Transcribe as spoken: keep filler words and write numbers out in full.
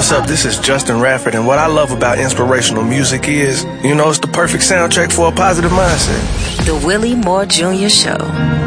what's up? This is Justin Radford, and what I love about inspirational music is, you know, it's the perfect soundtrack for a positive mindset. The Willie Moore Junior Show.